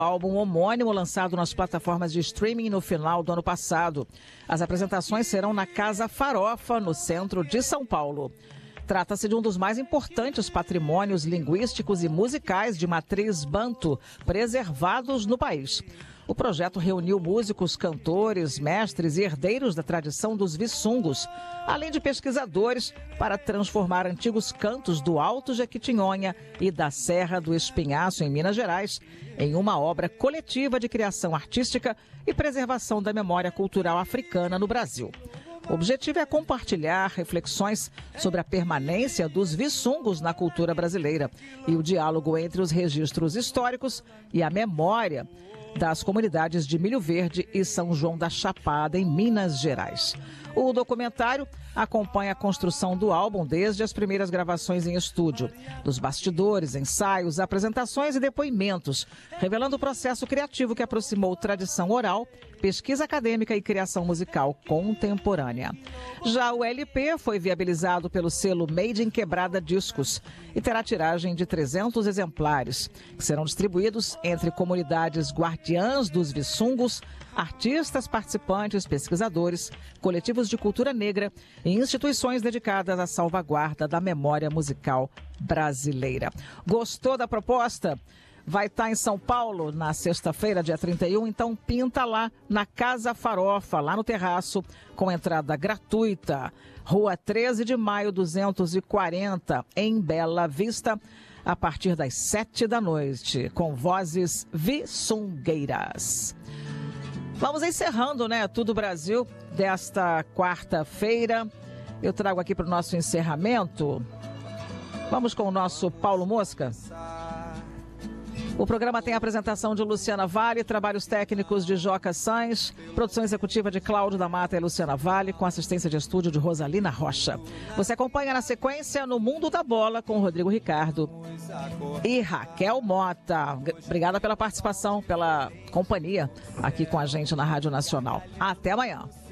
álbum homônimo lançado nas plataformas de streaming no final do ano passado. As apresentações serão na Casa Farofa, no centro de São Paulo. Trata-se de um dos mais importantes patrimônios linguísticos e musicais de matriz banto preservados no país. O projeto reuniu músicos, cantores, mestres e herdeiros da tradição dos Vissungos, além de pesquisadores, para transformar antigos cantos do Alto Jequitinhonha e da Serra do Espinhaço, em Minas Gerais, em uma obra coletiva de criação artística e preservação da memória cultural africana no Brasil. O objetivo é compartilhar reflexões sobre a permanência dos Vissungos na cultura brasileira e o diálogo entre os registros históricos e a memória das comunidades de Milho Verde e São João da Chapada, em Minas Gerais. O documentário acompanha a construção do álbum desde as primeiras gravações em estúdio, dos bastidores, ensaios, apresentações e depoimentos, revelando o processo criativo que aproximou tradição oral, pesquisa acadêmica e criação musical contemporânea. Já o LP foi viabilizado pelo selo Made in Quebrada Discos e terá tiragem de 300 exemplares, que serão distribuídos entre comunidades guardiãs dos Vissungos, artistas, participantes, pesquisadores, coletivos de cultura negra e instituições dedicadas à salvaguarda da memória musical brasileira. Gostou da proposta? Vai estar em São Paulo na sexta-feira, dia 31, então pinta lá na Casa Farofa, lá no terraço, com entrada gratuita. Rua 13 de Maio, 240, em Bela Vista, a partir das 7 da noite, com vozes vissungueiras. Vamos encerrando, né? Tudo Brasil desta quarta-feira. Eu trago aqui para o nosso encerramento. Vamos com o nosso Paulo Mosca. O programa tem a apresentação de Luciana Vale, trabalhos técnicos de Joca Sainz, produção executiva de Cláudio da Mata e Luciana Vale, com assistência de estúdio de Rosalina Rocha. Você acompanha na sequência No Mundo da Bola com Rodrigo Ricardo e Raquel Mota. Obrigada pela participação, pela companhia aqui com a gente na Rádio Nacional. Até amanhã.